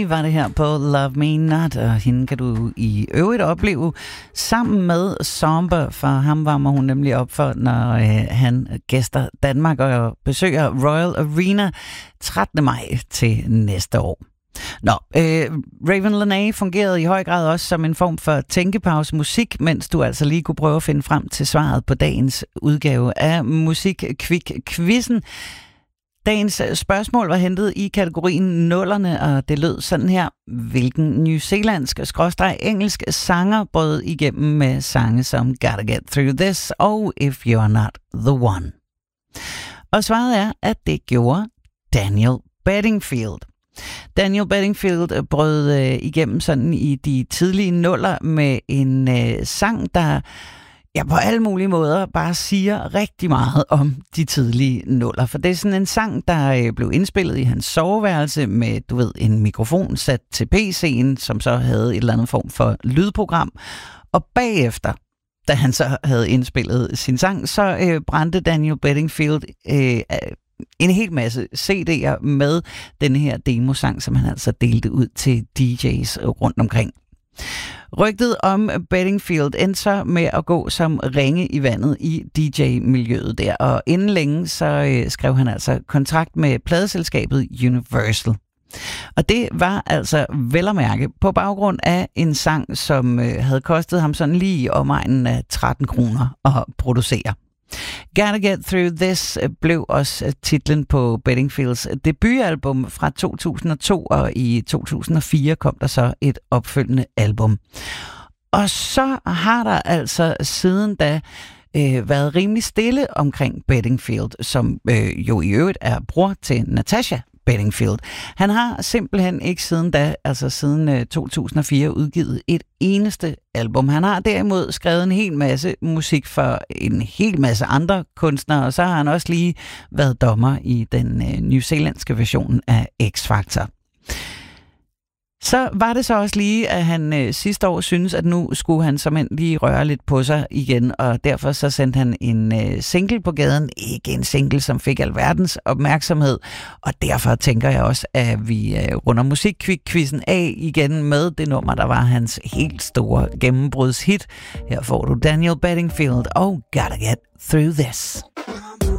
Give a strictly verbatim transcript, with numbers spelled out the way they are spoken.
Var det her på Love Me Not, og hende kan du i øvrigt opleve sammen med Somber, for ham varmer hun nemlig op for, når øh, han gæster Danmark og besøger Royal Arena trettende maj til næste år. Nå, øh, Raven Lenae fungerede i høj grad også som en form for tænkepause musik, mens du altså lige kunne prøve at finde frem til svaret på dagens udgave af Musik-Kvik-Quizzen. Dagens spørgsmål var hentet i kategorien nullerne, og det lød sådan her. Hvilken newzealandsk-engelsk sanger brød igennem med sange som Gotta Get Through This og If You're Not The One? Og svaret er, at det gjorde Daniel Bedingfield. Daniel Bedingfield brød øh, igennem sådan i de tidlige nuller med en øh, sang, der ja, på alle mulige måder bare siger rigtig meget om de tidlige nuller. For det er sådan en sang, der øh, blev indspillet i hans soveværelse med, du ved, en mikrofon sat til P C'en, som så havde et eller andet form for lydprogram. Og bagefter, da han så havde indspillet sin sang, så øh, brændte Daniel Bedingfield øh, en hel masse C D'er med denne her demosang, som han altså delte ud til D J's rundt omkring. Rygtet om Bedingfield endte så med at gå som ringe i vandet i D J-miljøet der, og inden længe så øh, skrev han altså kontrakt med pladeselskabet Universal. Og det var altså vel at mærke på baggrund af en sang, som øh, havde kostet ham sådan lige i omegnen af tretten kroner at producere. Gotta Get Through This blev også titlen på Bedingfields debutalbum fra to tusind og to, og i to tusind og fire kom der så et opfølgende album. Og så har der altså siden da øh, været rimelig stille omkring Bedingfield, som øh, jo i øvrigt er bror til Natasha Bedingfield. Han har simpelthen ikke siden da, altså siden øh, to tusind og fire, udgivet et eneste album. Han har derimod skrevet en hel masse musik for en hel masse andre kunstnere, og så har han også lige været dommer i den øh, newzealandske version af X-Factor. Så var det så også lige, at han øh, sidste år synes, at nu skulle han som lige røre lidt på sig igen, og derfor så sendte han en øh, single på gaden. Ikke en single, som fik alverdens opmærksomhed, og derfor tænker jeg også, at vi øh, runder Musik-Kvik-Quizzen af igen med det nummer, der var hans helt store gennembrudshit. Her får du Daniel Bedingfield og Gotta Get Through This.